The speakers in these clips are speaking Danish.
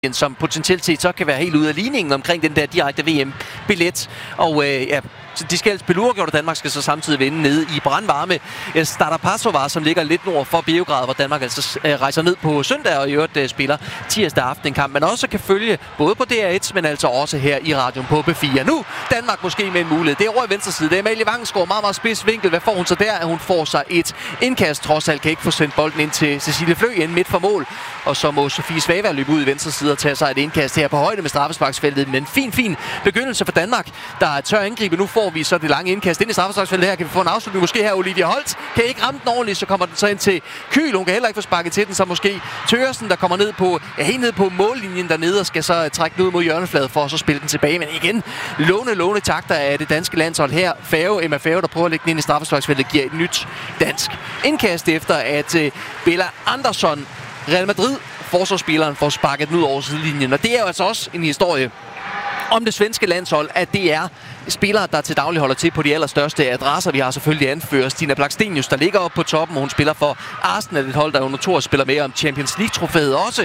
som potentielt set så kan være helt ude af ligningen omkring den der direkte VM-billet. Og de skal spille uafgjort, og Danmark skal så samtidig vinde nede i brandvarme Stara Pazova, som ligger lidt nord for Beograd, hvor Danmark altså rejser ned på søndag og i øvrigt spiller tirsdag aften en kamp, man også kan følge både på DR1, men altså også her i radioen på B4. Nu Danmark måske med en mulighed. Det er over i venstre side. Det er Amalie Vangsgaard, meget spids vinkel. Hvad får hun så der? Hun får sig et indkast. Trods alt kan ikke få sendt bolden ind til Cecilie Flø ind midt for mål. Og så må Sofie Svava løbe ud i venstre side og tage sig et indkast her på højde med straffesparksfeltet. Men fin begyndelse for Danmark, der er tør angribe. Nu får vi så det lange indkast ind i straffesparksfeltet her. Kan vi få en afslutning? Måske her Olivia Holt kan ikke ramme den ordentligt, så kommer den så ind til Kyl. Hun kan heller ikke få sparket til den, så måske Thøresen, der kommer ned på, helt ned på mållinjen dernede og skal så trække den ud mod hjørnefladet for at så spille den tilbage. Men igen, låne takter af det danske landshold her. Emma Fave, der prøver at lægge den ind i straffesparksfeltet, giver et nyt dansk indkast efter, at Bella Andersson, Real Madrid, forsvarsspilleren, får sparket den ud over sidelinjen. Og det er jo altså også en historie om det svenske landshold, at det er spillere, der til daglig holder til på de allerstørste adresser. Vi har selvfølgelig anfører Stina Blackstenius, der ligger oppe på toppen. Hun spiller for Arsenal, et hold, der jo notorisk spiller med om Champions League-trofæet også.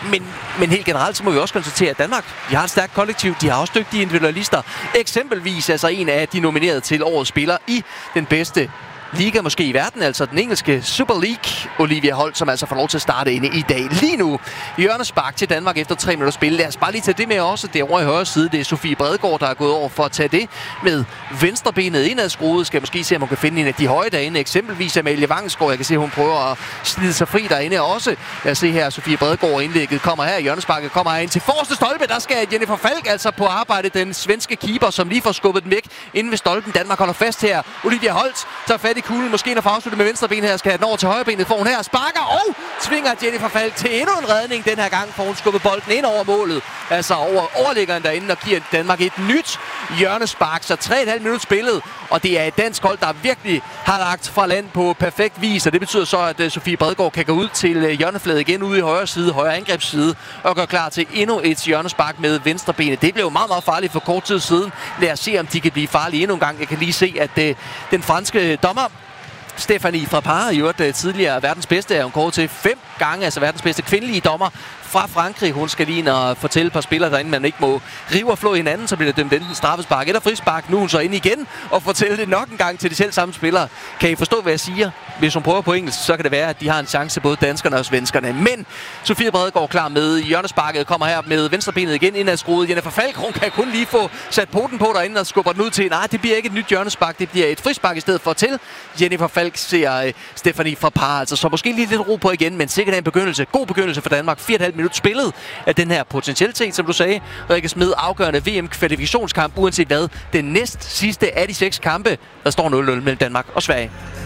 Men helt generelt, så må vi også konstatere, at Danmark, de har et stærkt kollektiv. De har også dygtige individualister. Eksempelvis altså en af de nomineret til årets spiller i den bedste liga måske i verden, altså den engelske Super League, Olivia Holt, som altså får lov til at starte inde i dag. Lige nu, hjørnespark til Danmark efter 3 minutter spil. Lad os bare lige tage det med også. Det er over i højre side. Det er Sofie Bredegaard, der er gået over for at tage det med venstrebenet indadskruet. Skal måske se, om hun kan finde en af de høje derinde. Eksempelvis Amalie Vangsgaard. Jeg kan se, at hun prøver at slide sig fri derinde også. Jeg ser her, Sofie Bredegaard indlægget kommer her. Hjørnesparket kommer her ind til forreste stolpe. Der skal Jennifer Falk altså på arbejde. Den svenske keeper, som lige får skubbet den væk inden ved stolpen. Danmark holder fast her. Olivia Holt tager fat i kuglen, måske når afslutte med venstre ben her, skal den over til højre benet, får hun her, sparker og tvinger Jennifer Falk til endnu en redning den her gang, får hun skubbet bolden ind over målet, altså over overliggeren derinde, og giver Danmark et nyt hjørnespark, så 3,5 minutter spillet, og det er et dansk hold, der virkelig har lagt fra land på perfekt vis, og det betyder så, at Sofie Bredegaard kan gå ud til hjørnefladet igen ude i højre side, højre angrebsside, og gøre klar til endnu et hjørnespark med venstre benet. Det blev jo meget farligt for kort tid siden. Lad os se, om de kan blive farlige endnu en gang. Jeg kan lige se, at den franske dommer Stéphanie Frappart, i øvrigt tidligere verdens bedste, er hun kåret til 5 gange, altså verdens bedste kvindelige dommer fra Frankrig. Hun skal lige ind og fortælle et par spillere derinde, man ikke må rive og flå hinanden, så bliver det dømt enten straffespark eller frispark. Nu er hun så ind igen og fortæller det nok en gang til de selv samme spillere. Kan I forstå, hvad jeg siger? Hvis hun prøver på engelsk, så kan det være, at de har en chance, både danskerne og svenskerne. Men Sofie Bredegaard klar med hjørnesparket, kommer her med venstrebenet igen ind ad skruet. Jennifer Falk, hun kan kun lige få sat poten på derinde og skubber den ud til. Nej, det bliver ikke et nyt hjørnespark, det bliver et frispark i stedet for til. Jennifer Falk ser Stéphanie Frappart, altså så måske lige lidt ro på igen, men sikkert en begyndelse. God begyndelse for Danmark. 4,5 minutter spillet af den her potentialitet, som du sagde. Rikke Smed, afgørende VM-kvalifikationskamp, uanset hvad. Den næst sidste af de 6 kampe, der står 0-0 mellem Danmark og Sverige.